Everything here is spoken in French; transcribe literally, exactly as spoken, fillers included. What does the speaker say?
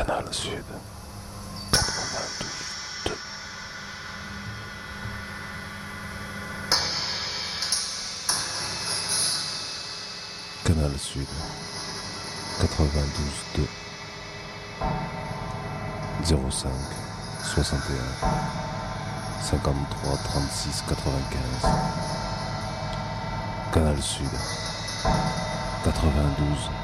Canal Sud quatre-vingt-douze deux. Canal Sud quatre-vingt-douze deux. zéro cinq soixante et un cinquante-trois trente-six quatre-vingt-quinze. Canal Sud quatre-vingt-douze